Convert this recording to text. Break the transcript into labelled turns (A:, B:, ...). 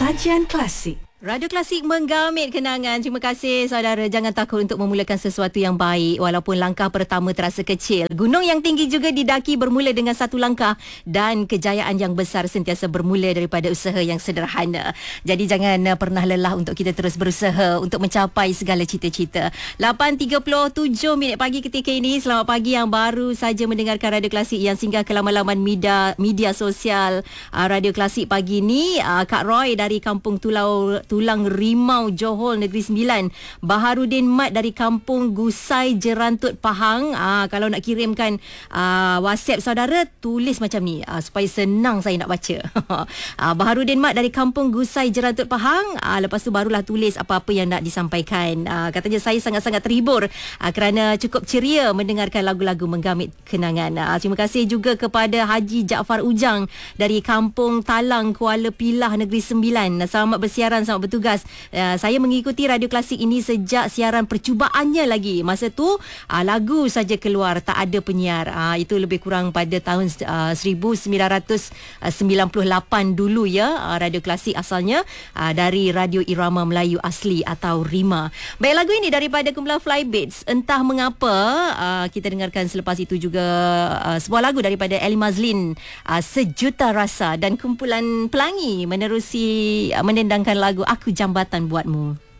A: Sajian klasik.
B: Radio Klasik menggamit kenangan. Terima kasih saudara. Jangan takut untuk memulakan sesuatu yang baik walaupun langkah pertama terasa kecil. Gunung yang tinggi juga didaki bermula dengan satu langkah dan kejayaan yang besar sentiasa bermula daripada usaha yang sederhana. Jadi jangan pernah lelah untuk kita terus berusaha untuk mencapai segala cita-cita. 8.37 minit pagi ketika ini. Selamat pagi yang baru saja mendengarkan Radio Klasik yang singgah ke laman-laman media sosial Radio Klasik pagi ini. Kak Roy dari Kampung Tulang Rimau, Johor, Negeri Sembilan. Baharudin Mat dari Kampung Gusai, Jerantut, Pahang. Kalau nak kirimkan WhatsApp saudara, tulis macam ni supaya senang saya nak baca. Baharudin Mat dari Kampung Gusai, Jerantut, Pahang. Lepas tu barulah tulis apa-apa yang nak disampaikan. Katanya saya sangat-sangat terhibur kerana cukup ceria mendengarkan lagu-lagu menggamit kenangan. Terima kasih juga kepada Haji Jaafar Ujang dari Kampung Talang, Kuala Pilah, Negeri Sembilan. Selamat bersiaran, selamat bertugas. Saya mengikuti Radio Klasik ini sejak siaran percubaannya lagi. Masa tu lagu saja keluar, tak ada penyiar. Itu lebih kurang pada tahun 1998 dulu ya. Radio Klasik asalnya dari Radio Irama Melayu Asli atau RIMA. Baik, lagu ini daripada kumpulan Flybeats. Entah mengapa kita dengarkan selepas itu juga sebuah lagu daripada Ellie Mazlin, Sejuta Rasa, dan kumpulan Pelangi menerusi mendendangkan lagu Aku Jambatan Buatmu.